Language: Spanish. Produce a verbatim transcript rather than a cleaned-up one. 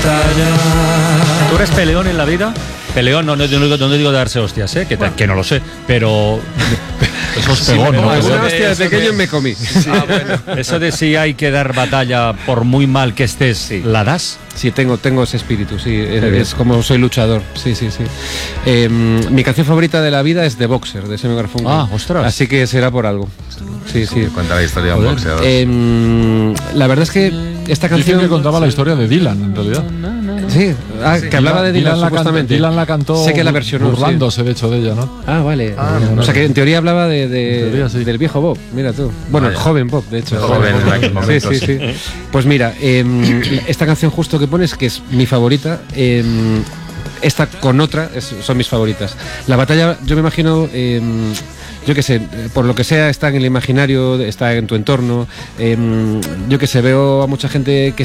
batalla. ¿Tú eres peleón en la vida? Peleón, no, no, no, no, no digo darse hostias, ¿eh? que, bueno. que no lo sé, pero... Eso es pegón, sí, ¿no? Alguna hostia de pequeño me comí. Sí. Ah, bueno. Eso de si hay que dar batalla por muy mal que estés, sí. ¿la das? Sí, tengo, tengo ese espíritu, sí, es, es como soy luchador, sí, sí, sí. Eh, mi canción favorita de la vida es The Boxer, de Simon Garfunkel. Ah, ostras. Así que será por algo. Sí, sí. Cuenta la historia de un boxeador. Eh, la verdad es que esta canción... Dicen que contaba la historia de Dylan, en realidad. Sí, ah, sí. que hablaba de Dylan, Dylan la supuestamente. Dylan la cantó sé que la versionó, burlándose, sí. de hecho, de ella, ¿no? Ah, vale. Ah, no, no, o sea, que en teoría hablaba de, de, teoría, sí. del viejo Bob, mira tú. Bueno, Vaya. el joven Bob, de hecho. El joven en aquel momento. Sí, sí, sí. Pues mira, eh, esta canción justo que pones, que es mi favorita, eh, esta con otra es, son mis favoritas. La batalla, yo me imagino... Eh, yo qué sé, por lo que sea, está en el imaginario, está en tu entorno. Eh, yo qué sé, veo a mucha gente que